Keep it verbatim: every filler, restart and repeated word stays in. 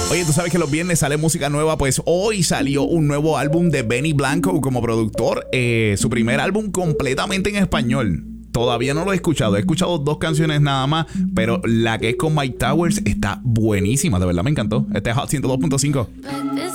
Oye, tú sabes que los viernes sale música nueva. Pues hoy salió un nuevo álbum de Benny Blanco como productor. Eh, su primer álbum completamente en español. Todavía no lo he escuchado. He escuchado dos canciones nada más. Pero la que es con Mike Towers está buenísima. De verdad me encantó. Este es Hot ciento dos punto cinco.